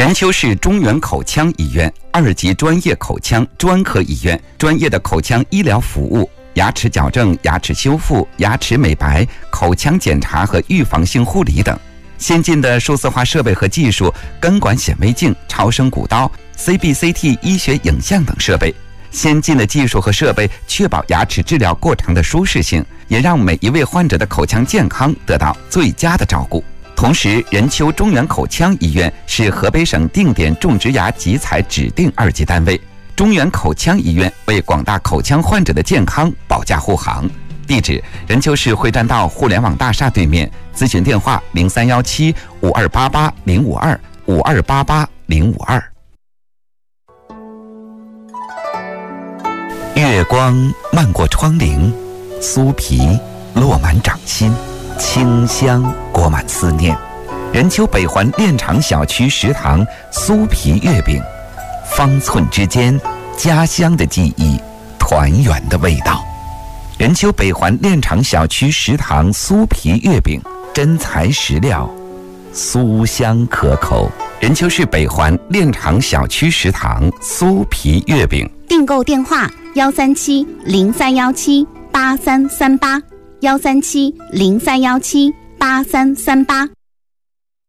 任丘市中原口腔医院2级专业口腔专科医院，专业的口腔医疗服务、牙齿矫正、牙齿修复、牙齿美白、口腔检查和预防性护理等。先进的数字化设备和技术，根管显微镜、超声骨刀、CBCT 医学影像等设备。先进的技术和设备确保牙齿治疗过程的舒适性，也让每一位患者的口腔健康得到最佳的照顾。同时，任丘中原口腔医院是河北省定点种植牙集采指定2级单位。中原口腔医院为广大口腔患者的健康保驾护航。地址：任丘市会战道互联网大厦对面。咨询电话：0317-5288-052，5288-052。月光漫过窗棂，酥皮落满掌心，清香裹满思念。任丘北环炼厂小区食堂酥皮月饼，方寸之间，家乡的记忆，团圆的味道。任丘北环炼厂小区食堂酥皮月饼，真材实料，酥香可口。任丘市北环炼厂小区食堂酥皮月饼， 订购电话137-0317-8338，137-0317-8338。